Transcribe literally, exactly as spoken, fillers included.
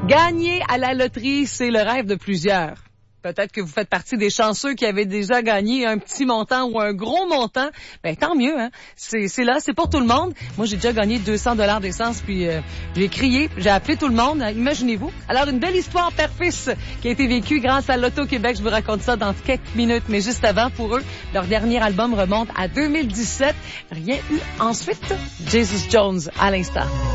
Gagner à la loterie, c'est le rêve de plusieurs. Peut-être que vous faites partie des chanceux qui avaient déjà gagné un petit montant ou un gros montant. Ben tant mieux, hein. C'est, c'est là, c'est pour tout le monde. Moi, j'ai déjà gagné deux cents dollars d'essence, puis euh, j'ai crié, j'ai appelé tout le monde. Imaginez-vous. Alors, une belle histoire père-fils qui a été vécue grâce à l'Auto-Québec. Je vous raconte ça dans quelques minutes. Mais juste avant, pour eux, leur dernier album remonte à deux mille dix-sept. Rien eu ensuite. Jesus Jones, à l'instant.